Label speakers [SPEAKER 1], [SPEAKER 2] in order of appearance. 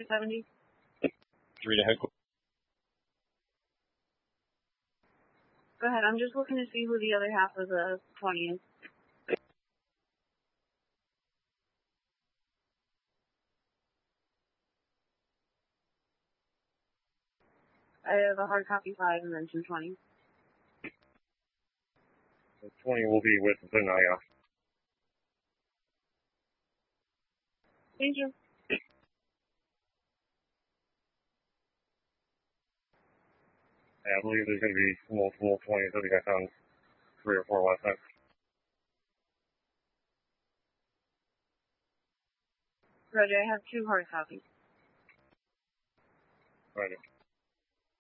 [SPEAKER 1] 70.
[SPEAKER 2] 3 to headquarters.
[SPEAKER 1] Go ahead, I'm just looking to see who the other half of the 20 is. I have a hard copy 5 and then 220.
[SPEAKER 2] The 20 will be with Zanaya.
[SPEAKER 1] Thank you.
[SPEAKER 2] I believe there's going to be multiple 20s. I think I found 3 or 4 last night.
[SPEAKER 1] Roger, I have 2 hard copies.
[SPEAKER 2] Right.